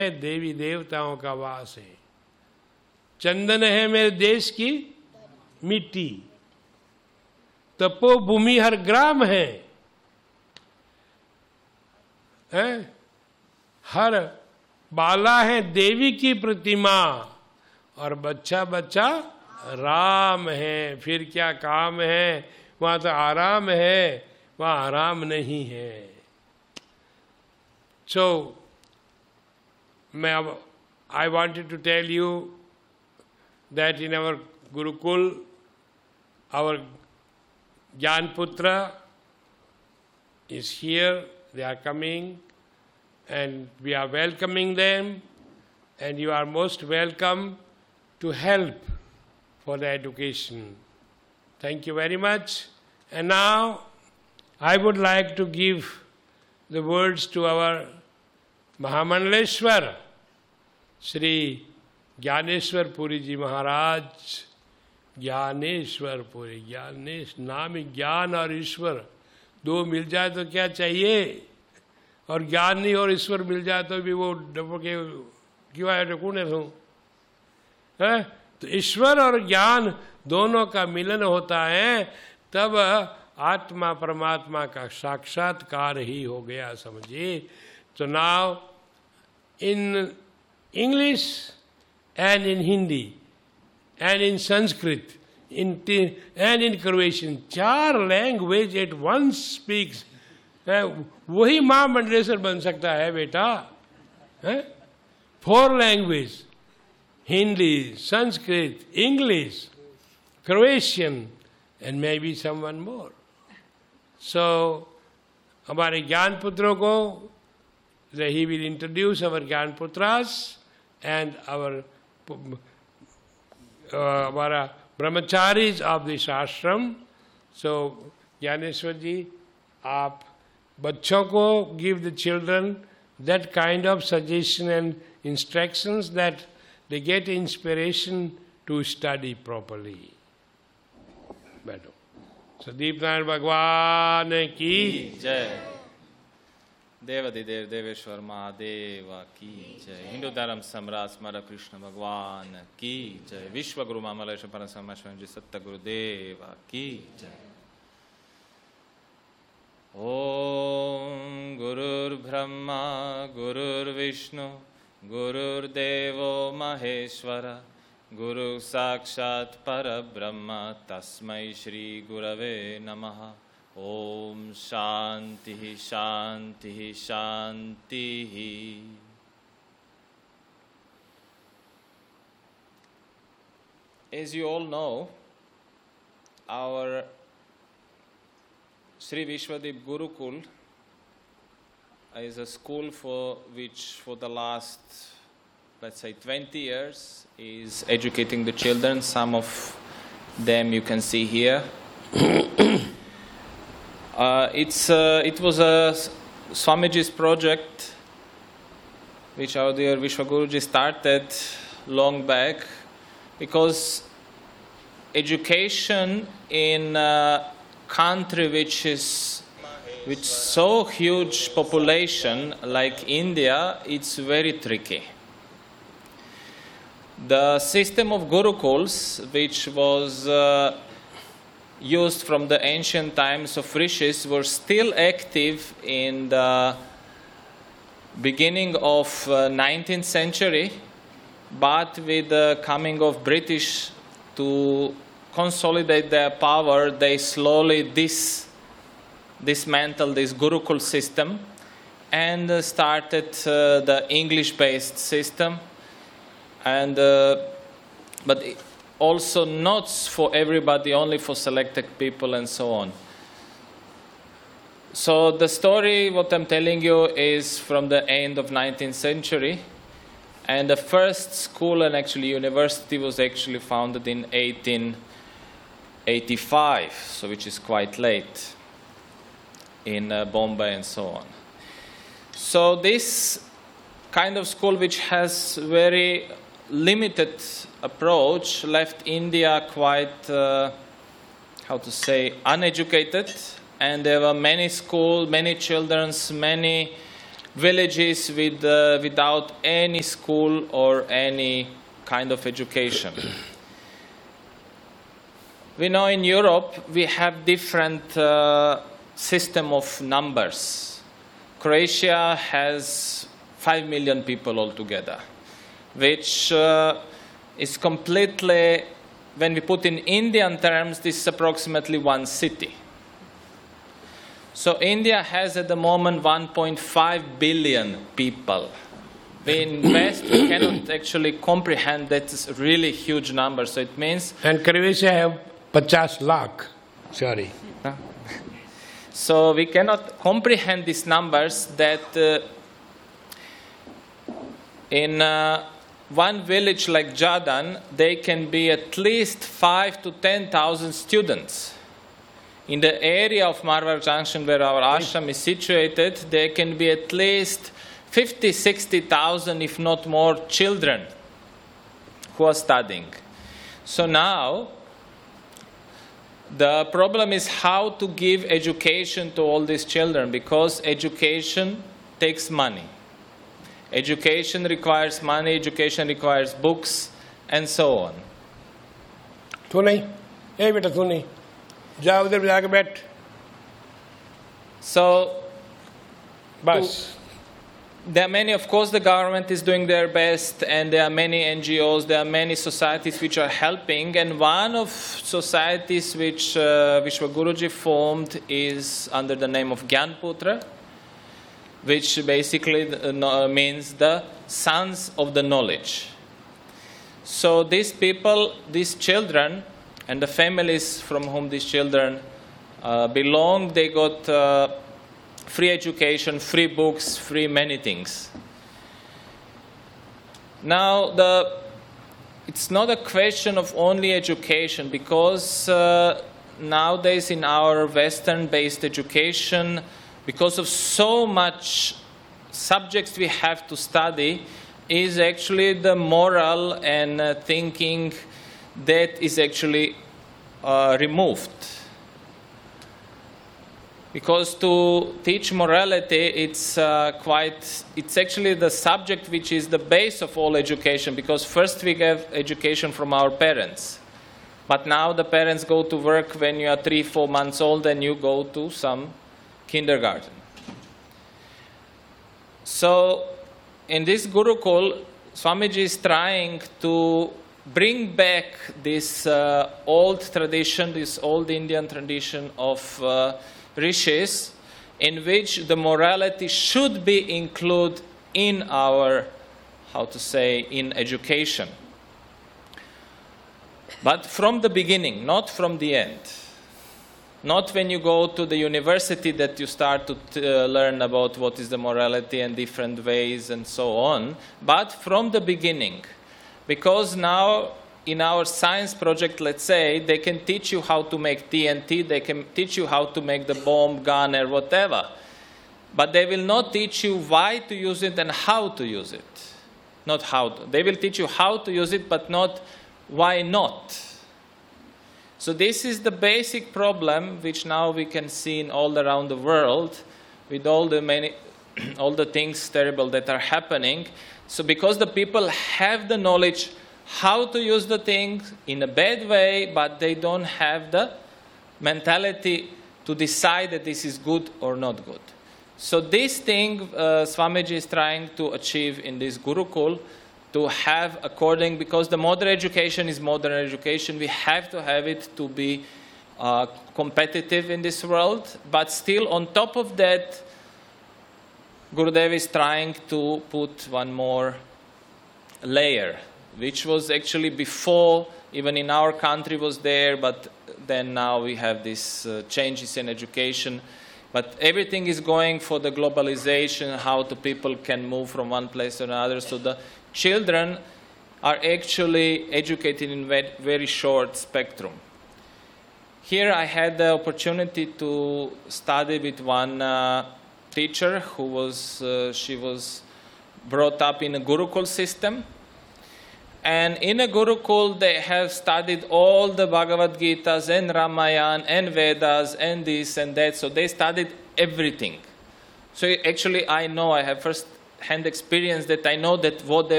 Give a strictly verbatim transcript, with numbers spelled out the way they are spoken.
देवी देवताओं का वास है। चंदन है मेरे देश की मिट्टी, तपोभूमि हर ग्राम है, है? हर बाला है देवी की प्रतिमा, और बच्चा बच्चा राम है। फिर क्या काम है? वहां तो आराम है, वहां आराम नहीं है। सो मैं अब I wanted to tell you that in our Gurukul, our Jnanputra is here, they are coming, and we are welcoming them, and you are most welcome to help for the education. Thank you very much. And now, I would like to give the words to our Mahamandaleshwar, Shri Gyaneshwar Puri Ji Maharaj. Dnyaneshwar पूरे, ज्ञानेश नाम ही ज्ञान और ईश्वर दो मिल जाए तो क्या चाहिए, और ज्ञान नहीं और ईश्वर मिल जाए तो भी वो डबो के क्यों आए डकूने हूँ है। तो ईश्वर और ज्ञान दोनों का मिलन होता है, तब आत्मा परमात्मा का साक्षात्कार ही हो गया, समझिए। तो now in English and in Hindi and in Sanskrit, in and in Croatian, चार लैंग्वेज एट once speaks, वही महामंडलेश्वर बन सकता है बेटा, है? Four language, Hindi, Sanskrit, English, Croatian and may be someone मोर। सो हमारे ज्ञान पुत्रों को, he will introduce our ज्ञान पुत्रास and our हमारा ब्रह्मचारीज ऑफ दिस आश्रम। सो ज्ञानेश्वर जी, आप बच्चों को give the children that kind of suggestion and instructions that they get inspiration to study properly. बैठो। सदीप नारायण भगवान की जय। देवाधिदेव देवेश्वर महादेव की जय। हिंदू धर्म सम्राट स्मरण कृष्ण भगवान की जय। विश्व गुरु मामलेश्वर परम जी सत्य गुरुदेव की जय। ओम गुरुर्ब्रह्मा गुरुर्विष्णु गुरुर्देवो महेश्वर गुरु साक्षात् परब्रह्म तस्मै श्री गुरवे नमः। ओम शांति शांति शांति। As you all know, our Sri Vishwadeep Gurukul is a school for which for the last, let's say, twenty years is educating the children. Some of them you can see here. Uh, it's, uh, it was a Swamiji's project which our dear Vishwaguruji started long back, because education in a country which is with so huge population like India, it's very tricky. The system of Gurukuls, which was uh, used from the ancient times of rishis, were still active in the beginning of uh, nineteenth century, but with the coming of British to consolidate their power, they slowly dis dismantled this Gurukul system and uh, started uh, the English-based system, and uh, but it, also not for everybody, only for selected people and so on. So the story, what I'm telling you, is from the end of nineteenth century, and the first school and actually university was actually founded in eighteen eighty-five, so which is quite late, in uh, Bombay and so on. So this kind of school, which has very limited approach, left India quite, uh, how to say, uneducated, and there were many schools, many children, many villages with, uh, without any school or any kind of education. We know in Europe we have different uh, system of numbers. Croatia has five million people altogether, which uh, is completely, when we put in Indian terms, this is approximately one city. So India has at the moment one point five billion people. We in West we cannot actually comprehend that it's a really huge number. So it means... And Croatia have fifty lakh. Sorry. So we cannot comprehend these numbers that uh, in uh, one village like Jadan, there can be at least five to ten thousand students. In the area of Marwar Junction where our ashram is situated, there can be at least fifty, sixty thousand, if not more, children who are studying. So now, the problem is how to give education to all these children, because education takes money. Education requires money, education requires books, and so on. तू नहीं, ए बेटा तू नहीं, जा उधर जाके बैठ. So, बस. there are many, of course, the government is doing their best, and there are many N G Os, there are many societies which are helping, and one of societies which uh, which Guruji formed is under the name of Gyanputra, which basically uh, means the sons of the knowledge. So these people, these children, and the families from whom these children uh, belong, they got uh, free education, free books, free many things. Now, the, it's not a question of only education, because uh, nowadays in our Western-based education, because of so much subjects we have to study, is actually the moral and uh, thinking that is actually uh, removed. Because to teach morality, it's uh, quite, it's actually the subject which is the base of all education, because first we have education from our parents. But now the parents go to work when you are three, four months old, and you go to some kindergarten. So in this Gurukul, Swamiji is trying to bring back this uh, old tradition, this old Indian tradition of uh, rishis, in which the morality should be included in our, how to say, in education. But from the beginning, not from the end. Not when you go to the university that you start to t- uh, learn about what is the morality and different ways and so on, but from the beginning. Because now, in our science project, let's say, they can teach you how to make T N T, they can teach you how to make the bomb, gun, or whatever. But they will not teach you why to use it and how to use it. Not how to. They will teach you how to use it, but not why not. So this is the basic problem which now we can see in all around the world with all the many, all the things terrible that are happening. So because the people have the knowledge how to use the things in a bad way, but they don't have the mentality to decide that this is good or not good. So this thing uh, Swamiji is trying to achieve in this Gurukul, to have according, because the modern education is modern education, we have to have it to be uh, competitive in this world, but still on top of that, Gurudev is trying to put one more layer, which was actually before, even in our country was there, but then now we have these uh, changes in education. But everything is going for the globalization, how the people can move from one place to another. So the children are actually educated in very, very short spectrum. Here I had the opportunity to study with one uh, teacher who was, uh, she was brought up in a Gurukul system. And in a Gurukul, they have studied all the Bhagavad Gitas and Ramayana and Vedas and this and that. So they studied everything. So actually, I know I have first-hand experience that I know that what they